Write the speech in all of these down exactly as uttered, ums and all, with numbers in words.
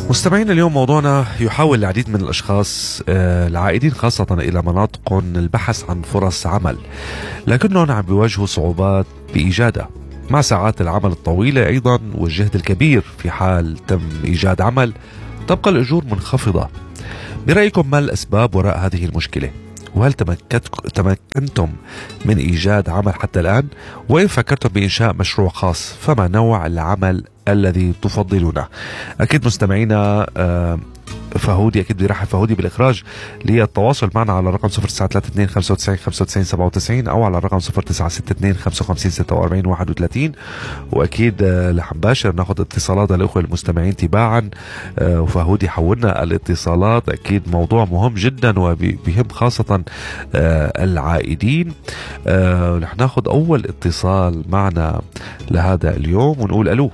مستمعين، اليوم موضوعنا يحاول العديد من الأشخاص العائدين خاصة إلى مناطق البحث عن فرص عمل، لكنهم عم بيواجهوا صعوبات بإيجادها مع ساعات العمل الطويلة أيضا والجهد الكبير. في حال تم إيجاد عمل تبقى الأجور منخفضة. برأيكم ما الأسباب وراء هذه المشكلة؟ وهل تمكنتم من إيجاد عمل حتى الآن؟ وإن فكرتم بإنشاء مشروع خاص فما نوع العمل الذي تفضلونه؟ أكيد مستمعينا فهودي أكيد بيرحب فهودي بالإخراج للتواصل معنا على الرقم صفر تسعة ثلاثة اثنين خمسة وتسعين خمسة وتسعين سبعة وتسعين أو على الرقم صفر تسعة ستة اثنين خمسة وخمسين ستة وأربعين واحد وثلاثين. وأكيد رح نباشر ناخذ اتصالات الأخوة المستمعين تباعا، وفهودي حولنا الاتصالات. أكيد موضوع مهم جدا وبيهم خاصة العائدين. رح ناخذ أول اتصال معنا لهذا اليوم ونقول ألو.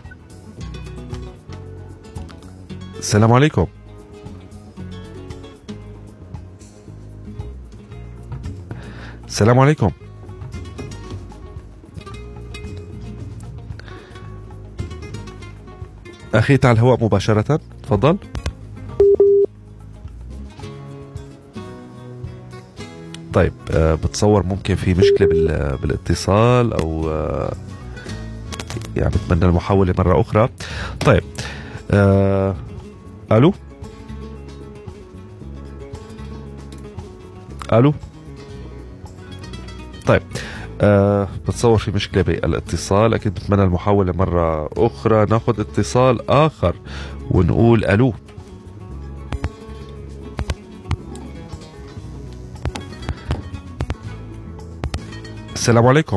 السلام عليكم. السلام عليكم. أخي على الهواء مباشرة، تفضل. طيب أه بتصور ممكن في مشكلة بالاتصال أو أه يعني بتمنى المحاولة مرة أخرى. طيب أه ألو ألو طيب أه بتصور في مشكلة بالاتصال. أكيد بتمنى المحاولة مرة أخرى. ناخذ اتصال آخر ونقول ألو. السلام عليكم.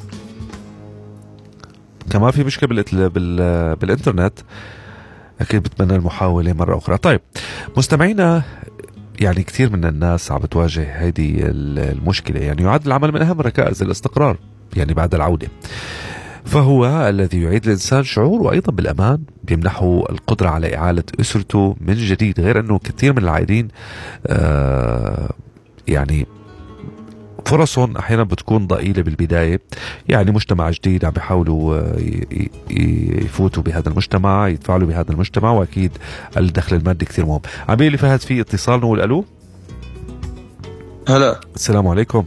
كمان في مشكلة بال... بال... بالإنترنت. أكيد بتمنى المحاولة مرة أخرى. طيب مستمعينا، يعني كثير من الناس عم بتواجه هذه المشكلة. يعني يعد العمل من أهم ركائز الاستقرار يعني بعد العودة، فهو الذي يعيد الإنسان شعور وأيضا بالأمان، بيمنحه القدرة على إعالة أسرته من جديد. غير أنه كثير من العائدين آه يعني فرصهم أحيانا بتكون ضئيلة بالبداية. يعني مجتمع جديد عم بيحاولوا يفوتوا بهذا المجتمع، يتفاعلوا بهذا المجتمع، وأكيد الدخل المادي كثير مهم. عم بيقول لي فهد في اتصال، نقول ألو. هلا. السلام عليكم.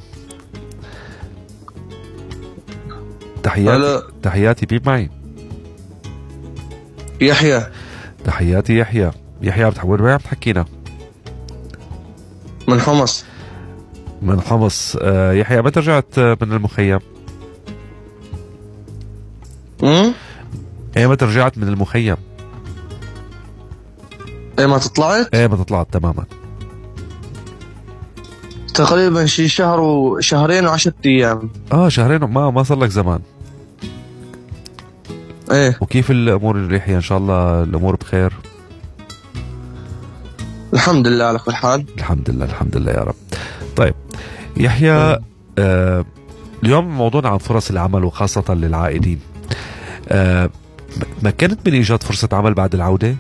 تحياتي هلا. تحياتي بيب معي يحيى. تحياتي يحيى. يحيى بتحول وين عم تحكينا؟ من حمص. من حمص. آه يحيى، متى رجعت من المخيم؟ امم ايه متى رجعت من المخيم؟ ايه ما طلعت؟ ايه ما طلعت تماما. تقريبا شي شهر وشهرين وعشرة ايام. اه شهرين، ما ما صار لك زمان. ايه. وكيف الامور الريحية؟ ان شاء الله الامور بخير. الحمد لله على كل حال. الحمد لله الحمد لله يا رب. طيب يحيى، آه اليوم موضوعنا عن فرص العمل وخاصة للعائدين. آه مكنت من إيجاد فرصة عمل بعد العودة؟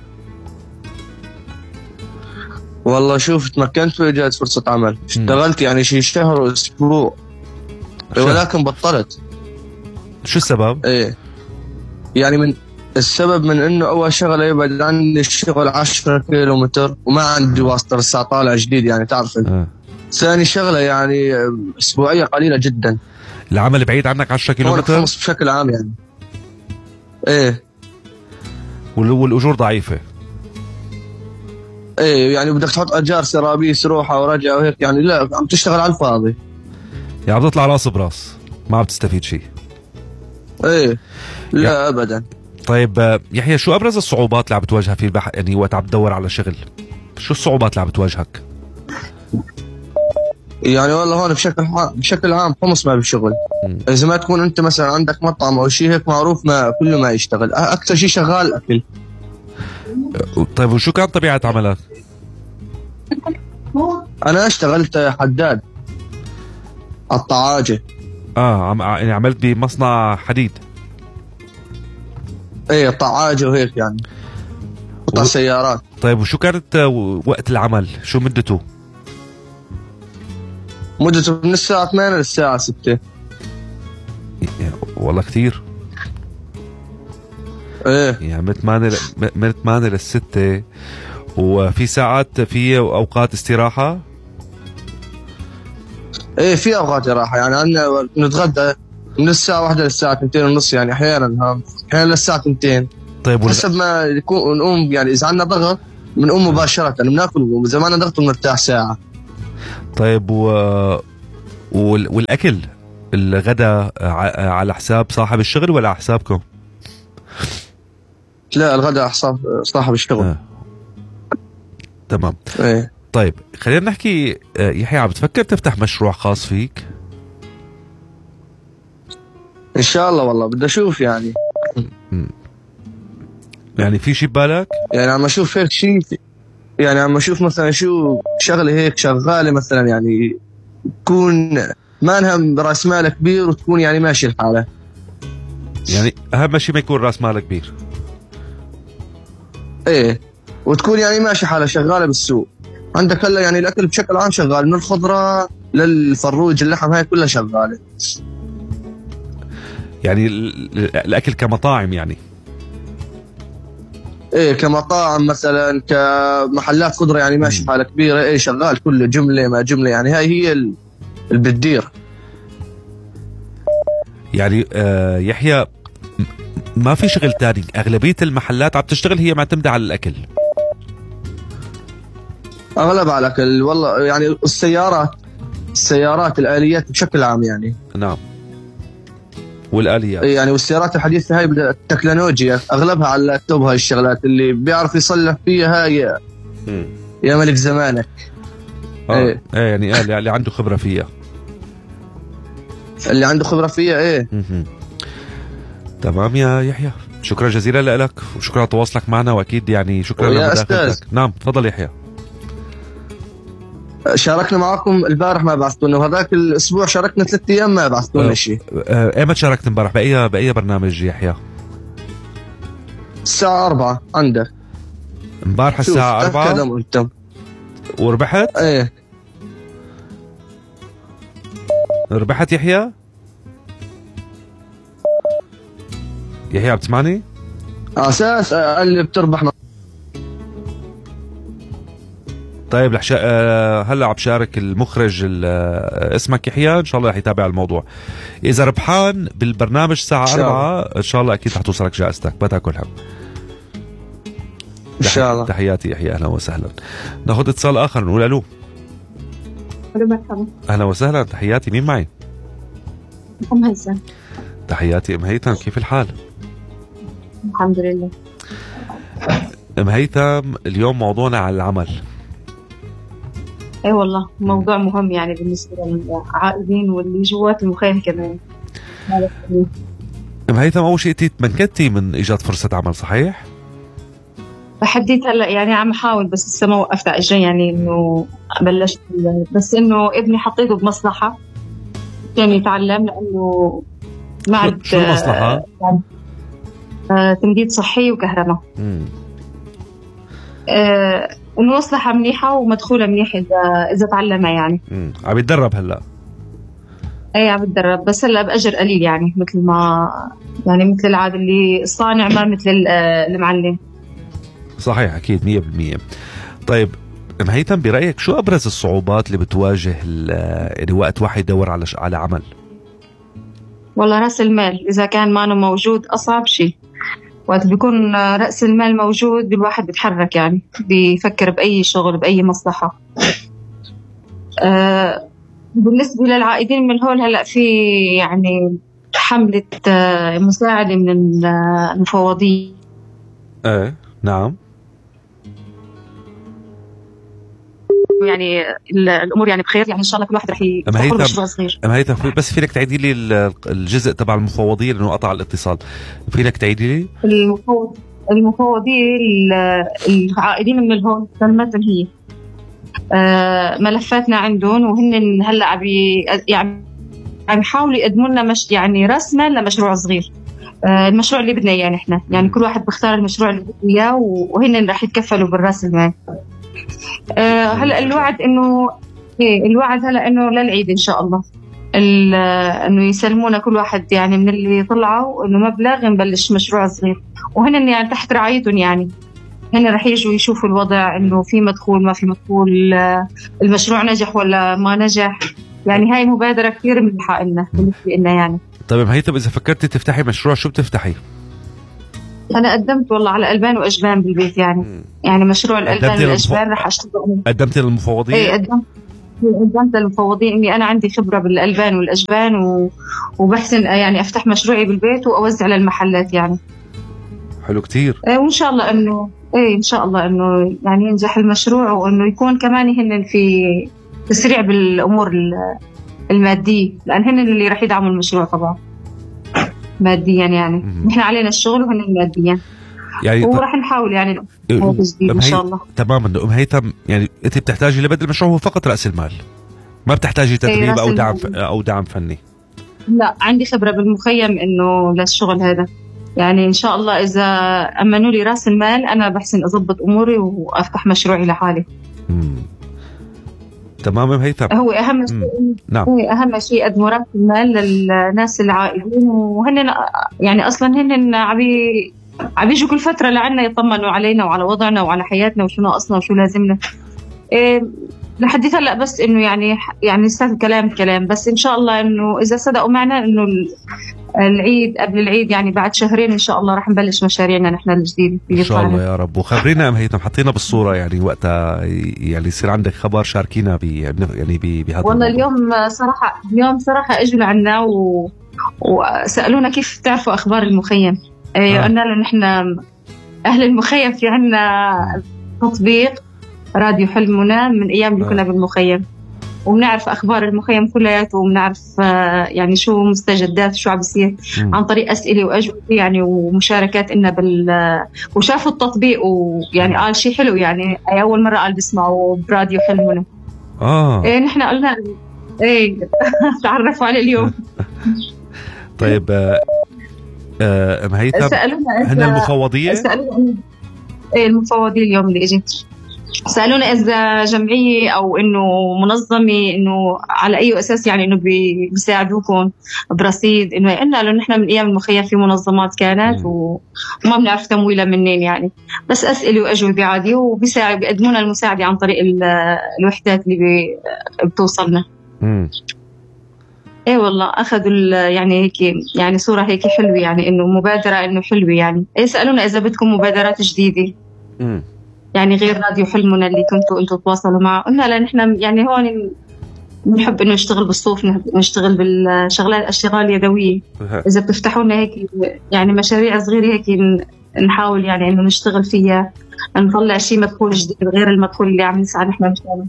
والله شوف، تمكنت من إيجاد فرصة عمل. اشتغلت يعني شي شهر وأسبوع، ولكن بطلت. شو السبب؟ ايه يعني من السبب من انه اول شغله يبعد عني الشغل عشرة كيلو متر وما عندي واسطه، لسه طالع جديد يعني تعرف. آه. ثاني شغله يعني اسبوعيه قليله جدا. العمل بعيد عنك عشرة كيلو متر؟ هون بشكل عام يعني. ايه. والاجور ضعيفه. ايه يعني بدك تحط اجار سرابيس روحه ورجع وهيك، يعني لا عم تشتغل على الفاضي. يعني عم تطلع راس براس، ما عم تستفيد شيء. ايه لا يعني ابدا. طيب يحيى، شو ابرز الصعوبات اللي عم بتواجهها في البحث يعني وقت عم تدور على شغل؟ شو الصعوبات اللي عم بتواجهك؟ يعني والله هون بشكل بشكل عام حمص ما بشغل. اذا ما تكون انت مثلا عندك مطعم او شيء هيك معروف، ما كله ما يشتغل. اكثر شيء شغال اكل. طيب وشو كان طبيعه عملك؟ انا اشتغلت حداد على الطعاجه. اه عم يعني عملت بمصنع حديد. ايه طعاجه وهيك يعني قطع و... سيارات. طيب وشو كانت وقت العمل؟ شو مدته؟ مدته من الساعة ثمانية للساعة ستة. والله كثير. ايه يعني من ثمانية من ثمانية للستة، وفي ساعات في اوقات استراحه. ايه في اوقات راحه، يعني عندنا نتغدى من الساعه واحدة للساعه اثنتين ونص، يعني احيانا احيانا للساعه اثنتين. طيب حسب ما يكون نقوم، يعني اذا عندنا ضغط بنقوم مباشره بناكل، اذا ما عندنا ضغط بنرتاح ساعه. طيب و... وال... والاكل الغداء على حساب صاحب الشغل ولا على حسابكم؟ لا الغداء حساب صاحب الشغل. آه. تمام. ايه طيب خلينا نحكي يحيى، عم بتفكر تفتح مشروع خاص فيك؟ ان شاء الله والله بدي اشوف يعني. م. يعني في شيء ببالك؟ يعني عم اشوف هيك شيء، يعني عم اشوف مثلا شو شغله هيك شغاله مثلا، يعني تكون ما انها راس مال كبير وتكون يعني ماشي الحاله. يعني اهم شيء ما يكون راس مال كبير. ايه وتكون يعني ماشي حالها شغاله بالسوق. عندك هلا يعني الاكل بشكل عام شغال، من الخضره للفروج اللحم هاي كلها شغاله. يعني الاكل كمطاعم يعني؟ ايه كمطاعم مثلا، كمحلات خضره يعني ماشي حالها كبيره. ايه شغال كله جمله ما جمله، يعني هاي هي اللي بتدير. يعني آه يحيى ما في شغل تاني، اغلبيه المحلات عم تشتغل هي معتمده على الاكل. اغلب على الاكل والله، يعني السيارات السيارات الاليات بشكل عام يعني. نعم والاليات يعني والسيارات الحديثه هاي التكنولوجيا اغلبها على اللابتوب. هاي الشغلات اللي بيعرف يصلح فيها هاي يا ملك زمانك. اه ايه, ايه يعني ايه اللي عنده خبره فيها، اللي عنده خبره فيها. ايه م-م. تمام يا يحيى، شكرا جزيلا لك وشكرا على تواصلك معنا، واكيد يعني شكرا لمداخلتك. نعم تفضل يحيى. شاركنا معكم البارح ما بعثتونا، وهذاك الاسبوع شاركنا ثلاث ايام ما بعثتونا شيء. ايمتى شاركت امبارح؟ باي باي برنامج يحيى؟ الساعه أربعة عندك امبارح الساعه أربعة وربحت؟ ايه ربحت يحيى؟ يحيى عم تسمعني؟ اساس اللي بتربح. طيب لحشا... أه هلا عم بشارك المخرج اسمك يحيى، ان شاء الله رح يتابع الموضوع. اذا ربحان بالبرنامج الساعه أربعة ان شاء الله اكيد رح توصلك جائزتك، ما تاكل هم. ان شاء الله. تحياتي يحيى، اهلا وسهلا. ناخذ اتصال اخر، نقول الو. الو مرحبا. اهلا وسهلا، تحياتي، مين معي؟ ام هيثم. تحياتي ام هيثم، كيف الحال؟ الحمد لله. ام هيثم اليوم موضوعنا على العمل. اي والله موضوع مهم يعني بالنسبه للعائدين واللي جوات المخيم كمان. ام هيثم اول شيء انت تمكنتي من ايجاد فرصه عمل صحيح؟ بحديت هلا يعني عم احاول، بس لسه ما وقفت على اجري، يعني انه بلشت، بس انه ابني حطيته بمصلحه عشان يتعلم، لانه ما عاد. شو المصلحه؟ يعني آه تمديد صحي وكهرباء. آه انه مصلحه منيحه ومدخوله منيح اذا اذا تعلمها يعني. امم عم يتدرب هلا؟ اي عم يتدرب، بس هلا باجر قليل يعني، مثل ما يعني مثل العاده اللي الصانع ما مثل المعلم. صحيح اكيد مية بالمية. طيب ام هيثم برايك شو ابرز الصعوبات اللي بتواجه يعني وقت واحد يدور على على عمل؟ والله راس المال اذا كان ما موجود اصعب شيء. وقت بيكون راس المال موجود الواحد بيتحرك، يعني بيفكر باي شغل باي مصلحه. أه بالنسبه للعائدين من هون هلا في يعني حمله مساعده من المفوضين. ايه نعم. يعني الامور يعني بخير، يعني ان شاء الله كل واحد رح يفتح مشروع صغير. ام هيثم بس فينك تعيدي لي الجزء تبع المفوضيه لانه قطع الاتصال، فينك تعيدي لي؟ المفوض المفوضيه العائدين من الهون سمتهم هي آه ملفاتنا عندهم، وهن هلا عم يعني عم يحاولوا يقدموا لنا مش يعني راس مال لمشروع صغير. آه المشروع اللي بدنا اياه يعني نحن، يعني كل واحد بيختار المشروع اللي بده اياه وهن رح يتكفلوا بالراس المال. آه هلا الوعد انه ايه الوعد هلا انه للعيد ان شاء الله انه يسلمونا كل واحد يعني من اللي طلعوا انه مبلغ نبلش مشروع صغير، وهن يعني تحت رعايتهم، يعني هن رح يجوا يشوفوا الوضع إنه في مدخول ما في مدخول، المشروع نجح ولا ما نجح. يعني هاي مبادرة كثير ملحقة لنا بالنسبة لنا يعني. طيب هيثم، إذا فكرتي تفتحي مشروع شو بتفتحي؟ أنا قدمت والله على ألبان وأجبان بالبيت يعني. مم. يعني مشروع الألبان والأجبان رح أشتغل. قدمتي للمفوضية؟ إيه قدمت قدمت للمفوضين إني أنا عندي خبرة بالألبان والأجبان و... وبحسن يعني أفتح مشروعي بالبيت وأوزع للمحلات يعني. حلو كتير. إيه وإن شاء الله إنه إيه إن شاء الله إنه يعني ينجح المشروع، وإنه يكون كمان هن في تسريع بالأمور المادية، لأن هن اللي رح يدعموا المشروع طبعا ماديا يعني. نحن علينا الشغل وهن ماديا يعني، وراح نحاول يعني تجديد ان شاء الله. تماما. ام هيثم، يعني انت بتحتاجي لبدء المشروع هو فقط راس المال، ما بتحتاجي تدريب او دعم ف... او دعم فني؟ لا، عندي خبره بالمخيم انه للشغل هذا يعني. ان شاء الله اذا امنوا لي راس المال انا بحسن اضبط اموري وافتح مشروعي لحالي. امم تمام. ام هيثم، هو اهم شيء نعم هو اهم شيء قدموا راس المال للناس العائدين، وهن يعني اصلا هن عبي عم يجوا كل فترة لعنا يطمنوا علينا وعلى وضعنا وعلى حياتنا وشو ناقصنا وشو لازمنا. إيه لحد هلا بس إنه يعني يعني لسه كلام كلام بس. إن شاء الله إنه إذا صدقوا معنا إنه العيد قبل العيد يعني بعد شهرين إن شاء الله رح نبلش مشاريعنا نحن الجديدة إن شاء الله يا رب. وخبرينا أم هيثم، حطينا بالصورة يعني وقتها يعني يصير عندك خبر شاركينا ب يعني بهذا. والله اليوم صراحة اليوم صراحة إجوا لعنا و... وسألونا كيف تعرفوا أخبار المخيم. إيه قلنا له نحن أهل المخيم في عنا تطبيق راديو حلمنا من أيام اللي كنا بالمخيم، وبنعرف أخبار المخيم كلياته، وبنعرف يعني شو مستجدات شو عم بيصير عن طريق أسئلة وأجوبة يعني ومشاركات إنا بال وشافوا التطبيق ويعني قال شيء حلو يعني. أي أول مرة قال بسمعوا براديو حلمنا. آه إيه نحن قلنا إيه تعرفوا عليه اليوم. طيب ام هيثم، هن المفوضية؟ سألونا ايه المفوضية اليوم اللي اجت سألونا اذا جمعية او انه منظمة، انه على اي اساس يعني انه بيساعدوكم برصيد. انه قلنا له نحن من ايام المخيم في منظمات كانت وما بنعرف تمويلها منين يعني، بس اسئلة واجوبة عادي، وبيساعد بيقدمونا المساعدة عن طريق الوحدات اللي بتوصلنا. امم ايه والله اخذوا يعني هيك يعني صوره هيك حلوه يعني، انه مبادره انه حلوه يعني. ايه سالونا اذا بدكم مبادرات جديده امم يعني غير راديو حلمنا اللي كنتوا انتم تتواصلوا معه. قلنا لا نحن يعني هون بنحب انه نشتغل بالصوف، نشتغل بالشغلات الاشغال اليدويه. اذا بتفتحوا لنا هيك يعني مشاريع صغيره هيك نحاول يعني انه نشتغل فيها، نطلع شيء مدخول جديد غير المدخول اللي عم نسعى نحن نشتغل.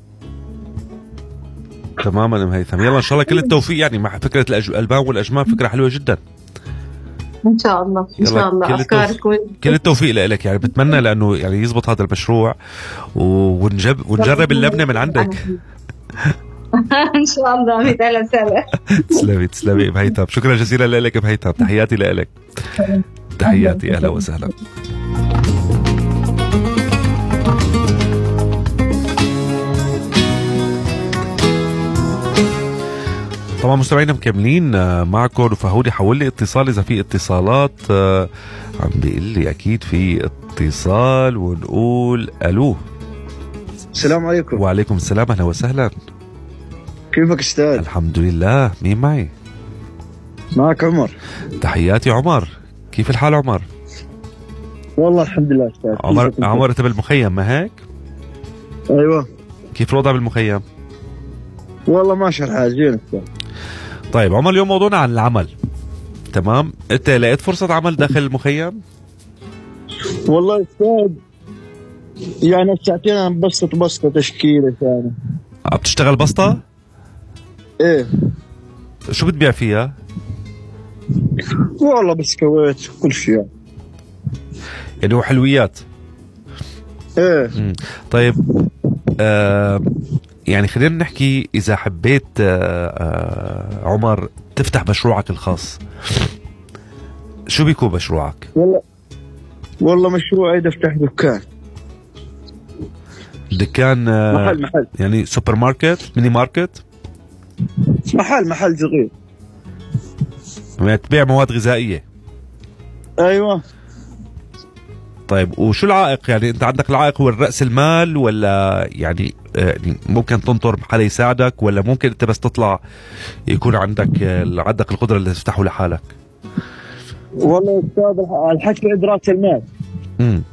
تماما ام هيثم، يلا ان شاء الله كل التوفيق يعني مع فكره الالبان والاجمال، فكره حلوه جدا. ان شاء الله ان شاء الله افكارك كل التوفيق لك يعني. بتمنى لانه يعني يزبط هذا المشروع ونجب ونجرب اللبنه من عندك. ان شاء الله. مثال سهله. تسلمي تسلمي ام هيثم، شكرا جزيلا لك ام هيثم، تحياتي لك. تحياتي، اهلا وسهلا. طبعا مستمعينا مكملين معكم، وفهودي حول لي اتصال اذا في اتصالات. عم بيقول لي اكيد في اتصال، ونقول الو. السلام عليكم. وعليكم السلام، اهلا وسهلا. كيفك استاذ؟ الحمد لله. مين معي؟ معك عمر. تحياتي عمر، كيف الحال عمر؟ والله الحمد لله استاذ. عمر عمر انت بالمخيم ما هيك؟ ايوه. كيف الوضع بالمخيم؟ والله ماشي الحال زين استاذ. طيب عمر، اليوم موضوعنا عن العمل. تمام، انت لقيت فرصة عمل داخل المخيم؟ والله استاذ يعني ساعتين انا بسط بسطة تشكيلة يعني. عم بتشتغل بسطة؟ ايه. شو بتبيع فيها؟ والله بسكويت كل شيء يعني. هو حلويات؟ ايه. مم. طيب آه يعني خلينا نحكي إذا حبيت آه آه عمر تفتح مشروعك الخاص، شو بيكون مشروعك؟ والله والله مشروعي بدي افتح دكان. دكان آه محل محل يعني سوبر ماركت، ميني ماركت؟ محل محل صغير يعني تبيع مواد غذائية؟ ايوه. طيب وشو العائق؟ يعني انت عندك العائق هو الرأس المال، ولا يعني ممكن تنطر حدا يساعدك، ولا ممكن انت بس تطلع يكون عندك عندك القدرة اللي تفتحه لحالك؟ والله استاذ الحكي عند راس المال. امم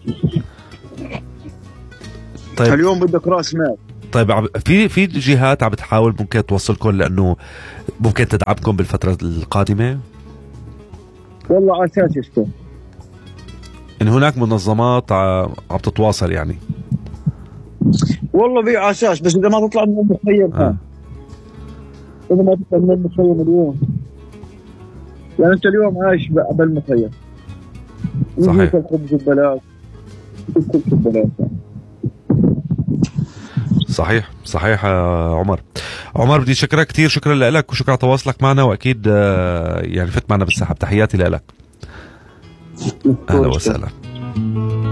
طيب اليوم بدك راس مال. طيب في في جهات عم بتحاول ممكن توصلكم لانه ممكن تدعمكم بالفترة القادمة؟ والله على اساس استاذ ان هناك منظمات عم تتواصل يعني. والله في على اساس، بس اذا ما تطلع من المخيم آه. اذا ما تطلع من المخيم اليوم، يعني انت اليوم عايش بالمخيم صحيح، الخبز ببلاش، كل شيء ببلاش. صحيح صحيح عمر. عمر بدي شكرك كثير، شكرا لك وشكرا على تواصلك معنا، واكيد يعني فت معنا بالسحب. تحياتي لك. اهلا وسهلا.